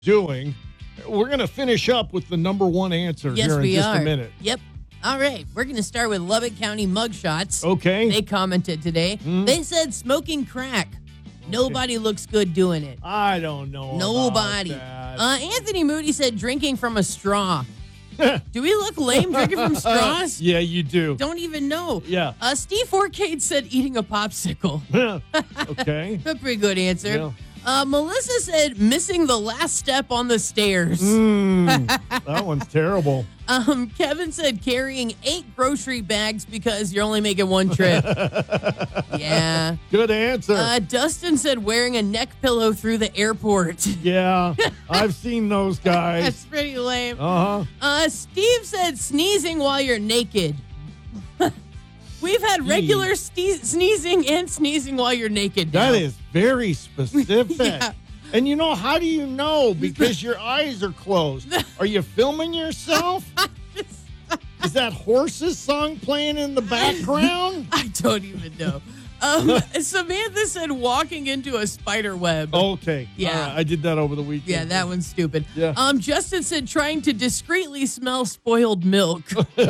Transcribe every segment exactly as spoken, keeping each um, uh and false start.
doing. We're going to finish up with the number one answer Yes, here in we just are. a minute. Yep. All right. We're going to start with Lubbock County mugshots. Okay. They commented today. Hmm? They said smoking crack. Nobody looks good doing it. I don't know. Nobody. About that. Uh, Anthony Moody said drinking from a straw. Do we look lame drinking from straws? Yeah, you do. Don't even know. Yeah. Uh, Steve Forcade said eating a popsicle. Okay. A pretty good answer. Yeah. Uh, Melissa said missing the last step on the stairs. Mm, that one's terrible. Um, Kevin said carrying eight grocery bags because you're only making one trip. Yeah. Good answer. Uh, Dustin said wearing a neck pillow through the airport. yeah, I've seen those guys. That's pretty lame. Uh-huh. Uh, Steve said sneezing while you're naked. We've had regular ste- sneezing and sneezing while you're naked now. That is very specific. Yeah. And you know, how do you know? Because your eyes are closed. Are you filming yourself? Is that Horses song playing in the background? I don't even know. Um, Samantha said walking into a spider web. Okay. Yeah. All right, I did that over the weekend. Yeah, that one's stupid. Yeah. Um, Justin said trying to discreetly smell spoiled milk.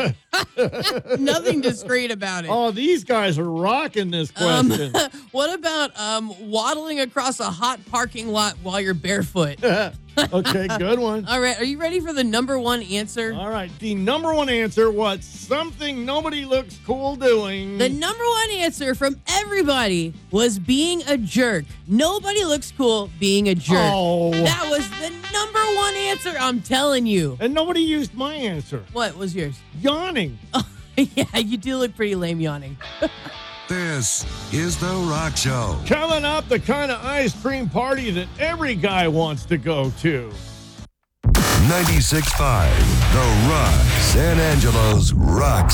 Nothing discreet about it. Oh, these guys are rocking this Um, question. what about um, waddling across a hot parking lot while you're barefoot? Okay, good one. All right, are you ready for the number one answer? All right, the number one answer was something nobody looks cool doing. The number one answer from everybody was being a jerk. Nobody looks cool being a jerk. Oh. That was the number one answer, I'm telling you. And nobody used my answer. What was yours? Yawning. Yeah, you do look pretty lame yawning. This is The Rock Show. Coming up, the kind of ice cream party that every guy wants to go to. ninety-six point five The Rock. San Angelo's Rock